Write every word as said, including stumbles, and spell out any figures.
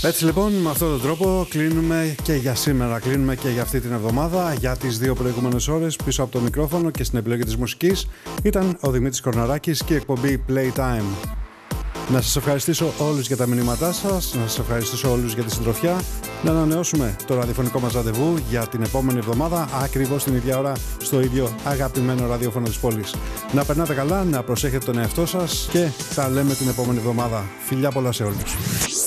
Έτσι λοιπόν, με αυτόν τον τρόπο κλείνουμε και για σήμερα, κλείνουμε και για αυτή την εβδομάδα. Για τις δύο προηγούμενες ώρες πίσω από το μικρόφωνο και στην επιλογή της μουσικής ήταν ο Δημήτρης Κορναράκης και η εκπομπή Playtime. Να σας ευχαριστήσω όλους για τα μηνύματά σας, να σας ευχαριστήσω όλους για τη συντροφιά. Να ανανεώσουμε το ραδιοφωνικό μας ραντεβού για την επόμενη εβδομάδα, ακριβώς την ίδια ώρα, στο ίδιο αγαπημένο ραδιόφωνο της πόλης. Να περνάτε καλά, να προσέχετε τον εαυτό σας και τα λέμε την επόμενη εβδομάδα. Φιλιά πολλά σε όλους.